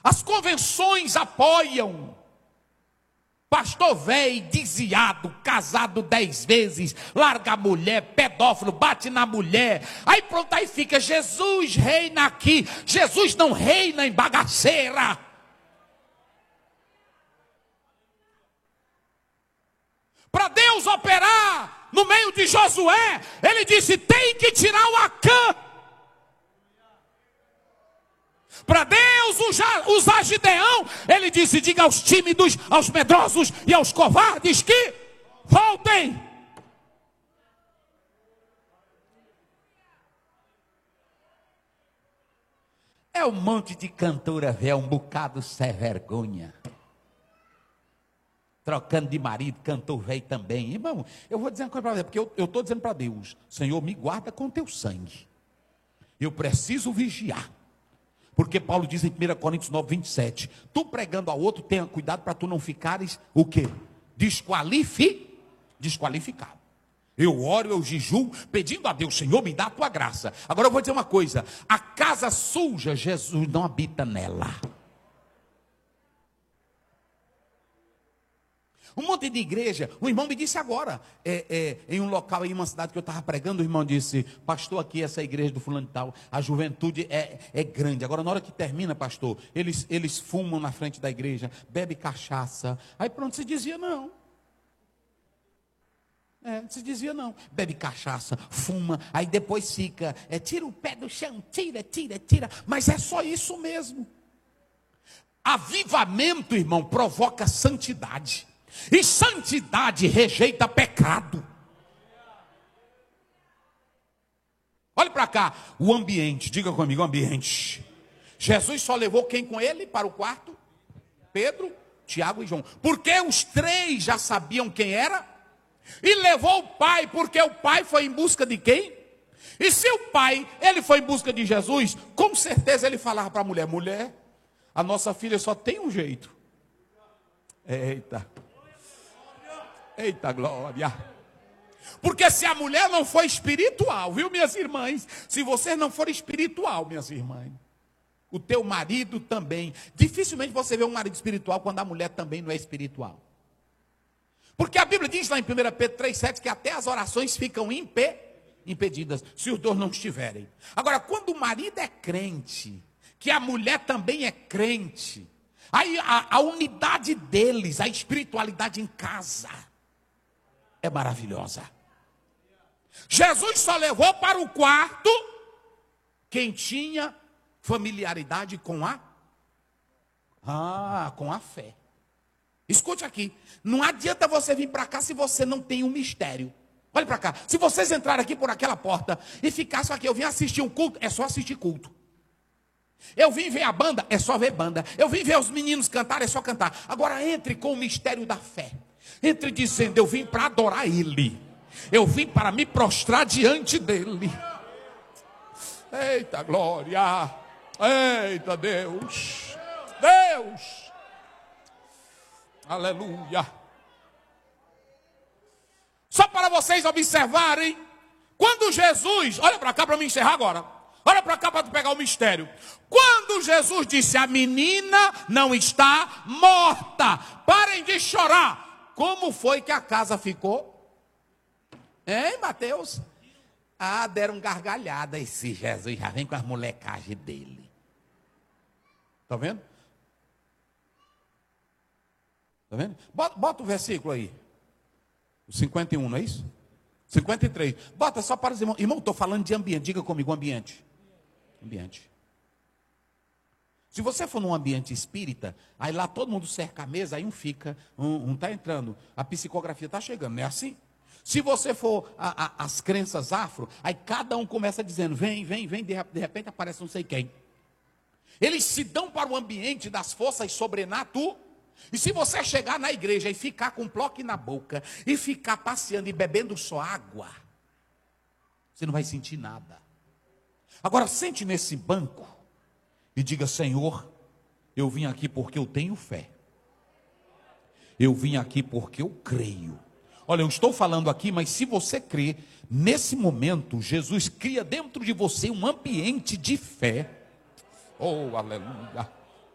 As convenções apoiam. Pastor velho, desviado, casado 10 vezes, larga a mulher, pedófilo, bate na mulher. Aí pronto, aí fica, Jesus reina aqui. Jesus não reina em bagaceira. Para Deus operar no meio de Josué, ele disse, tem que tirar o Acã. Para Deus usar Gideão, ele disse, diga aos tímidos, aos medrosos e aos covardes que voltem. É um monte de cantora velha, um bocado sem vergonha. Trocando de marido, cantor velho também. Irmão, eu vou dizer uma coisa para você, porque eu estou dizendo para Deus, Senhor, me guarda com teu sangue. Eu preciso vigiar. Porque Paulo diz em 1 Coríntios 9, 27, tu pregando a outro, tenha cuidado para tu não ficares, o quê? Desqualificado. Eu oro, eu jejuo, pedindo a Deus, Senhor, me dá a tua graça. Agora eu vou dizer uma coisa, a casa suja, Jesus não habita nela. Um monte de igreja, um irmão me disse agora, em um local, em uma cidade que eu estava pregando, o irmão disse, pastor, aqui essa igreja do fulano e tal, a juventude é grande. Agora na hora que termina, pastor, eles fumam na frente da igreja, bebe cachaça. Aí pronto, se dizia não. Se dizia não, bebe cachaça, fuma, aí depois fica, tira o pé do chão, tira, mas é só isso mesmo. Avivamento, irmão, provoca santidade. E santidade rejeita pecado. Olhe para cá, o ambiente, diga comigo, o ambiente. Jesus só levou quem com ele para o quarto? Pedro, Tiago e João. Porque os três já sabiam quem era. E levou o pai, porque o pai foi em busca de quem? E se o pai, ele foi em busca de Jesus, com certeza ele falava para a mulher, mulher, a nossa filha só tem um jeito. Eita glória. Porque se a mulher não for espiritual, viu minhas irmãs? Se você não for espiritual, minhas irmãs, o teu marido também. Dificilmente você vê um marido espiritual quando a mulher também não é espiritual. Porque a Bíblia diz lá em 1 Pedro 3,7 que até as orações ficam impedidas, se os dois não estiverem. Agora, quando o marido é crente, que a mulher também é crente, aí a unidade deles, a espiritualidade em casa, é maravilhosa. Jesus só levou para o quarto quem tinha familiaridade com a fé. Escute aqui, não adianta você vir para cá se você não tem um mistério. Olhe para cá, se vocês entrarem aqui por aquela porta e ficassem aqui, eu vim assistir um culto, é só assistir culto. Eu vim ver a banda, é só ver banda. Eu vim ver os meninos cantar, é só cantar. Agora entre com o mistério da fé. Entre dizendo, eu vim para adorar Ele. Eu vim para me prostrar diante dEle. Eita glória. Eita Deus. Deus. Aleluia. Só para vocês observarem, quando Jesus, olha para cá para me encerrar agora. Olha para cá para tu pegar o mistério. Quando Jesus disse, a menina não está morta, parem de chorar. Como foi que a casa ficou? Hein, Mateus? Deram gargalhada. Esse Jesus já vem com as molecagens dele. Está vendo? Está vendo? Bota o versículo aí. O 51, não é isso? 53. Bota só para os irmãos. Irmão, estou falando de ambiente. Diga comigo, ambiente. Ambiente. Se você for num ambiente espírita, aí lá todo mundo cerca a mesa, aí um fica, um está entrando, a psicografia está chegando, não é assim? Se você for as crenças afro, aí cada um começa dizendo, vem, de repente aparece não sei quem. Eles se dão para o ambiente das forças sobrenaturais. E se você chegar na igreja e ficar com um bloco na boca, e ficar passeando e bebendo só água, você não vai sentir nada. Agora sente nesse banco e diga, Senhor, eu vim aqui porque eu tenho fé. Eu vim aqui porque eu creio. Olha, eu estou falando aqui, mas se você crê, nesse momento, Jesus cria dentro de você um ambiente de fé. Oh, aleluia.